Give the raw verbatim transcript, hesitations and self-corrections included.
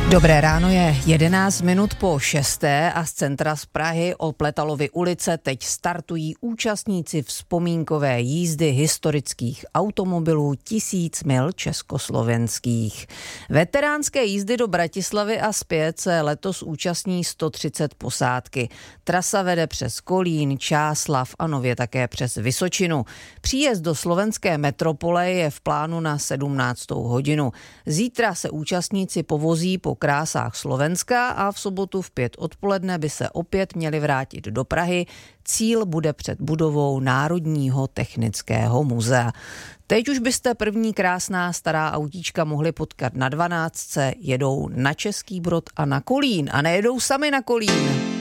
Dobré ráno, je jedenáct minut po šesté a z centra z Prahy Oplétalovy ulice teď startují účastníci vzpomínkové jízdy historických automobilů tisíc mil československých. Veteránské jízdy do Bratislavy a zpět se letos účastní sto třicet posádky. Trasa vede přes Kolín, Čáslav a nově také přes Vysočinu. Příjezd do slovenské metropole je v plánu na sedmnáctou hodinu. Zítra se účastníci povozí po krásách Slovenska a v sobotu v pět odpoledne by se opět měli vrátit do Prahy. Cíl bude před budovou Národního technického muzea. Teď už byste první krásná stará autíčka mohli potkat na dvanáctce, jedou na Český Brod a na Kolín a nejedou sami na Kolín.